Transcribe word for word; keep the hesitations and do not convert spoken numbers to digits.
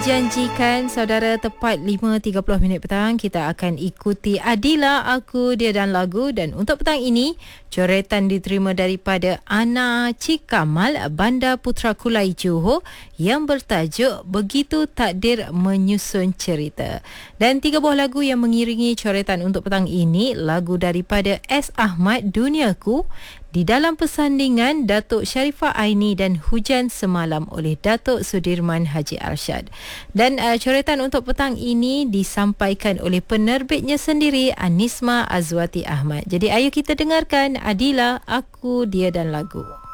Dijanjikan saudara, tepat lima tiga puluh minit petang kita akan ikuti Adila, Aku, Dia dan Lagu. Dan untuk petang ini, coretan diterima daripada Ana Cikamal, Bandar Putra Kulai Johor, yang bertajuk Begitu Takdir Menyusun Cerita. Dan tiga buah lagu yang mengiringi coretan untuk petang ini, lagu daripada S. Ahmad, Duniaku, di dalam persandingan Datuk Sharifah Aini, dan Hujan Semalam oleh Datuk Sudirman Haji Arsyad. Dan uh, coretan untuk petang ini disampaikan oleh penerbitnya sendiri, Anisma Azwati Ahmad. Jadi ayo kita dengarkan Adila, Aku, Dia dan Lagu.